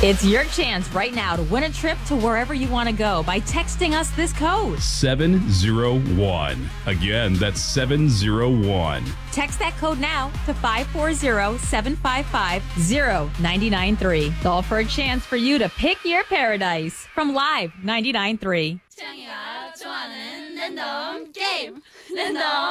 It's your chance right now to win a trip to wherever you want to go by texting us this code. 701. Again, that's 701. Text that code now to 540-755-0993. Call for a chance for you to pick your paradise from Live 99.3. 창이가 좋아하는 랜덤 게임 랜덤